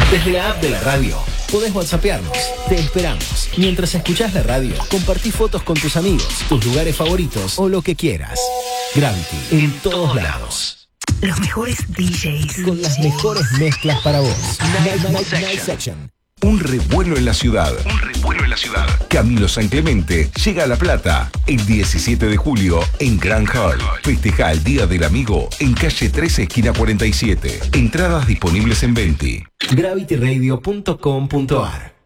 Desde la app de la radio, podés whatsappearnos. Te esperamos. Mientras escuchás la radio, compartí fotos con tus amigos, tus lugares favoritos o lo que quieras. Gravity, en todos lados. Los mejores DJs. Con las mejores mezclas para vos. Night Section. Un revuelo en la ciudad. Camilo San Clemente llega a La Plata el 17 de julio en Grand Hall. Festeja el Día del Amigo en calle 13, esquina 47. Entradas disponibles en Venti. gravityradio.com.ar